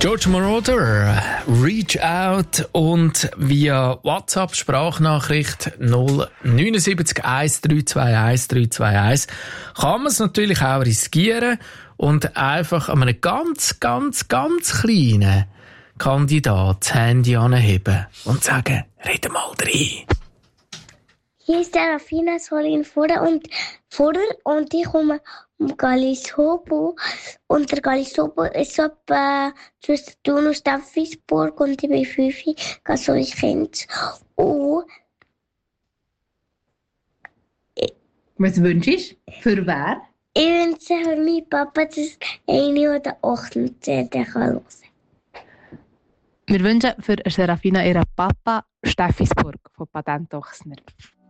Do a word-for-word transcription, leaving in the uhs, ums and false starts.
George Moroder, Reach Out, und via WhatsApp Sprachnachricht null neun sieben eins drei zwei eins drei zwei eins kann man es natürlich auch riskieren und einfach an einem ganz, ganz, ganz kleinen Kandidat das Handy anheben und sagen, rede mal rein. Hier ist der Rafina Solin vorder und vorder und ich komme um Gallisobo. Und der Gallisobo ist so etwa zwischen Thun und Steffisburg und ich bin fünf, also ich kenne es. Und was wünschst du? Für wer? ich wünsche für meinen Papa, dass eine oder achtzehnten kann hören. Wir wünschen für Serafina ihren Papa Steffisburg von Patent Ochsner.